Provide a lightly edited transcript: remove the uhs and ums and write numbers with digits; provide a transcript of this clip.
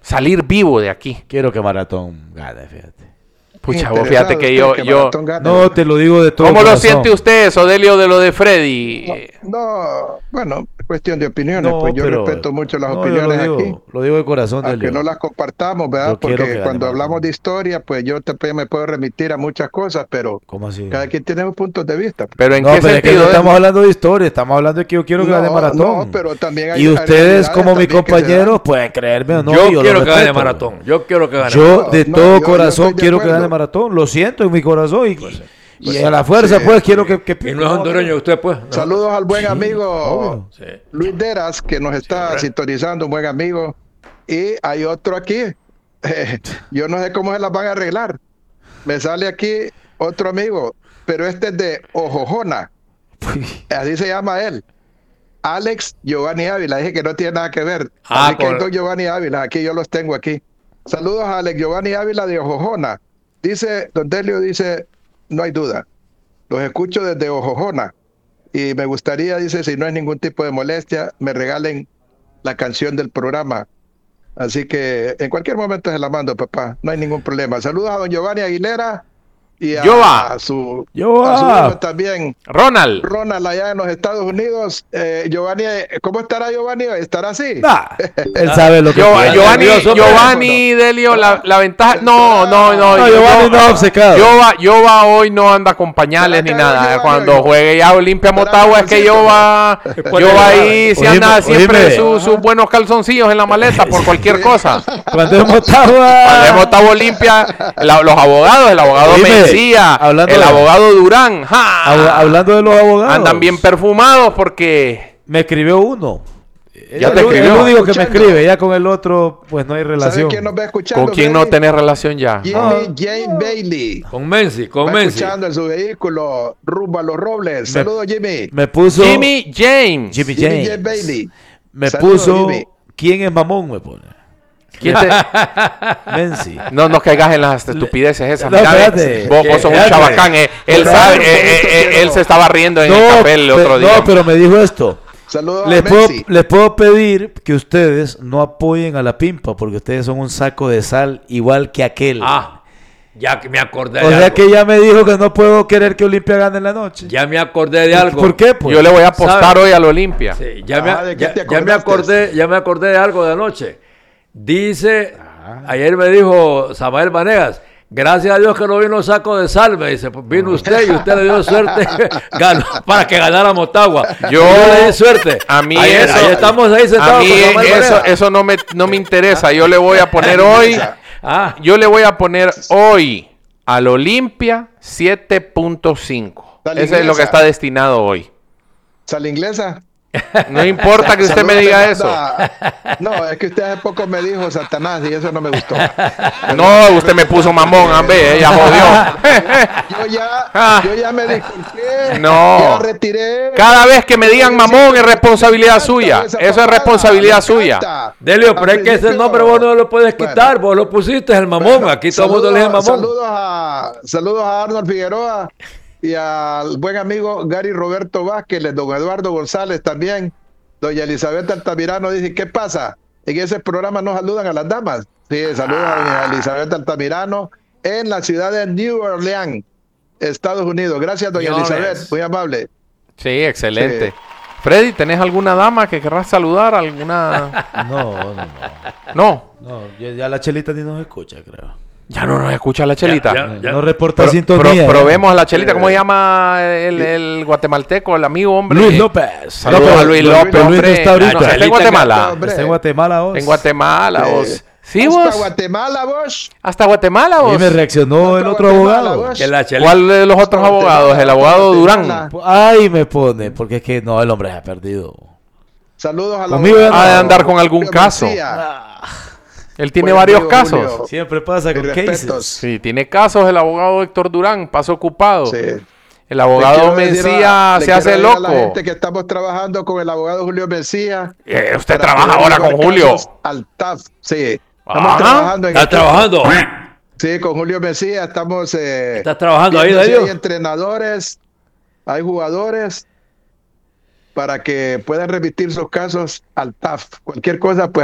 salir vivo de aquí. Quiero que Maratón gane, fíjate. Pucha, vos fíjate que yo no, te lo digo de todo ¿Cómo corazón. lo siente usted, Sodelio, de lo de Freddy? No, bueno, cuestión de opiniones, No, pues yo pero- respeto mucho las no, opiniones yo aquí. lo digo de corazón, Aunque Delio. no las compartamos, ¿verdad? Yo quiero que Porque gane cuando Maratón. hablamos de historia, pues yo también me puedo remitir a muchas cosas, pero ¿Cómo así? cada quien tiene puntos de vista. Pero ¿en No, qué pero es que sentido? no estamos hablando de historia, estamos hablando de que yo quiero que gane No, Maratón. no, pero también hay y ustedes, realidades como mis también que se compañeros, dan. pueden creerme o no. yo y lo quiero que gane respeto. Maratón. Yo quiero que gane. Yo de No, todo yo corazón estoy de quiero que acuerdo. gane Maratón. Lo siento en mi corazón. Y a la fuerza, sí, pues, sí. quiero que Y no es hondureño usted, pues. No. Saludos al buen amigo obvio. Sí. Luis Deras, que nos está hombre. sintonizando, un buen amigo. Y hay otro aquí. Yo no sé cómo se las van a arreglar. Me sale aquí otro amigo, pero este es de Ojojona. Así se llama él. Alex Giovanni Ávila. Dije que no tiene nada que ver. Así que hay dos Giovanni Ávila. Aquí yo los tengo aquí. Saludos a Alex Giovanni Ávila de Ojojona. Dice, Don Delio dice, no hay duda. Los escucho desde Ojojona. Y me gustaría, dice, si no hay ningún tipo de molestia, me regalen la canción del programa. Así que en cualquier momento se la mando, papá. No hay ningún problema. Saludos a don Giovanni Aguilera y a su hijo también, Ronald allá en los Estados Unidos. Giovanni, ¿cómo estará Giovanni? ¿Estará así? Nah, él sabe lo que Giovanni Delio, la ventaja. No, Giovanni no obcecado. Yoba hoy no anda con pañales ni nada. Cuando juegue ya Olimpia Motagua es que Yoba ahí se anda siempre sus buenos calzoncillos en la maleta por cualquier cosa. Cuando es Motagua Olimpia, los abogados, el abogado Mencía, el abogado Durán, hablando de los abogados, andan bien perfumados porque me escribió uno. Ya te escribió. Es lo único que me escribe, ya con el otro pues no hay relación. ¿Sabe quién nos va escuchando? ¿Con quién no tenés relación ya? Jimmy James Bailey. Con Menzi. Escuchando en su vehículo rumbo a Los Robles. Saludos, Jimmy. Me puso Jimmy James Bailey. Me Saludos, puso Jimmy. ¿Quién es mamón? Me pone ¿Quién te... Menzi. No caigas en las estupideces esas. No, Mira, espérate. vos sos un chabacán. Él sabe, él se estaba riendo en el papel el otro día. No, pero me dijo esto. Saludos Les puedo pedir que ustedes no apoyen a la Pimpa porque ustedes son un saco de sal igual que aquel. Ya que me acordé o de sea algo. que ya me dijo que no puedo querer que Olimpia gane en la noche. Ya me acordé de algo. ¿Por qué? Pues? Yo le voy a apostar hoy al Olimpia. Sí, ¿de qué te ya me acordé de algo de anoche. Dice, ayer me dijo Samael Vanegas, gracias a Dios que no vino saco de sal, me dice, pues vino usted y usted le dio suerte para que ganara Motagua. Yo le di suerte. A mí ayer estamos ahí sentados. A mí eso no me interesa. Yo le voy a poner hoy. Al Olimpia 7.5. Ese es lo que está destinado hoy. ¿Sal inglesa? No importa que usted me diga eso. No, es que usted hace poco me dijo Satanás y eso no me gustó. No, usted me puso mamón, hombre, ya jodió. Yo ya me disculpé. No. Ya retiré. Cada vez que me digan mamón es responsabilidad suya. Eso es responsabilidad suya. Delio, pero es que ese nombre vos no lo puedes quitar. Vos lo pusiste el mamón. Aquí todo el mundo le dice mamón. Saludos a Arnold Figueroa y al buen amigo Gary Roberto Vázquez, don Eduardo González también. Doña Elizabeth Altamirano dice, ¿qué pasa? En ese programa no saludan a las damas. Sí, saludos a doña Elizabeth Altamirano en la ciudad de New Orleans, Estados Unidos. Gracias, doña Elizabeth, muy amable. Sí, excelente. Sí. Freddy, ¿tenés alguna dama que querrás saludar? ¿Alguna? No, ya la Chelita ni nos escucha, creo. Ya no nos escucha la Chelita. Ya. No reporta sintonía. Probemos a la Chelita. ¿Cómo se llama el guatemalteco, el amigo, hombre? Luis López. Saludos a Luis López, hombre. Luis no está ahorita. ¿Está en Guatemala? Está en Guatemala, vos. En Guatemala, vos. ¿Sí, vos? Hasta Guatemala, vos. Y me reaccionó el otro abogado. ¿Cuál de los otros abogados? El abogado Durán. Ay, me pone. Porque es que no, el hombre se ha perdido. Saludos a la Conmigo ha de andar con algún caso. Él tiene varios casos. Julio, siempre pasa con cases. Sí, tiene casos el abogado Héctor Durán, paso ocupado. Sí. El abogado Mencía se hace loco. La gente que estamos trabajando con el abogado Julio Mencía. Usted trabaja ahora con Julio. Al TAF, sí. Estamos trabajando en ¿Está trabajando? Sí, con Julio Mencía estamos. ¿Estás trabajando ahí, Hay Darío? entrenadores, hay jugadores para que puedan remitir sus casos al TAF. Cualquier cosa, pues.